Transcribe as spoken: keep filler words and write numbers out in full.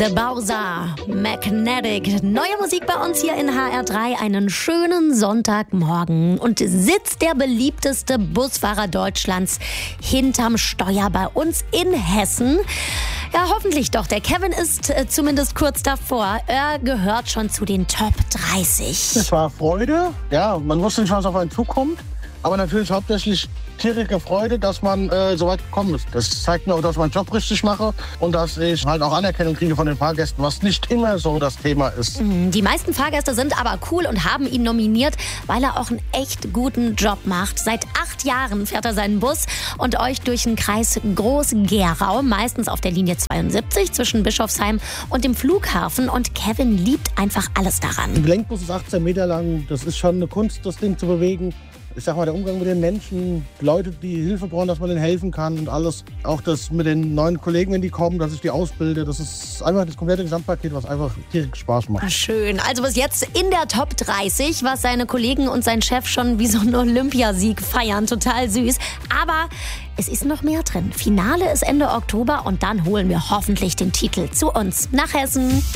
The Bowser, Magnetic. Neue Musik bei uns hier in H R drei. Einen schönen Sonntagmorgen. Und sitzt der beliebteste Busfahrer Deutschlands hinterm Steuer bei uns in Hessen? Ja, hoffentlich doch. Der Kevin ist äh, zumindest kurz davor. Er gehört schon zu den Top dreißig. Es war Freude. Ja, man wusste nicht, was auf einen zukommt. Aber natürlich hauptsächlich tierige Freude, dass man äh, so weit gekommen ist. Das zeigt mir auch, dass ich meinen Job richtig mache und dass ich halt auch Anerkennung kriege von den Fahrgästen, was nicht immer so das Thema ist. Die meisten Fahrgäste sind aber cool und haben ihn nominiert, weil er auch einen echt guten Job macht. Seit acht Jahren fährt er seinen Bus und euch durch den Kreis Groß-Gerau, meistens auf der Linie zweiundsiebzig zwischen Bischofsheim und dem Flughafen. Und Kevin liebt einfach alles daran. Ein Gelenkbus ist achtzehn Meter lang. Das ist schon eine Kunst, das Ding zu bewegen. Ich sag mal, der Umgang mit den Menschen, Leute, die Hilfe brauchen, dass man denen helfen kann und alles. Auch das mit den neuen Kollegen, wenn die kommen, dass ich die ausbilde. Das ist einfach das komplette Gesamtpaket, was einfach tierisch Spaß macht. Schön. Also bis jetzt in der Top dreißig, was seine Kollegen und sein Chef schon wie so einen Olympiasieg feiern. Total süß. Aber es ist noch mehr drin. Finale ist Ende Oktober und dann holen wir hoffentlich den Titel zu uns nach Hessen.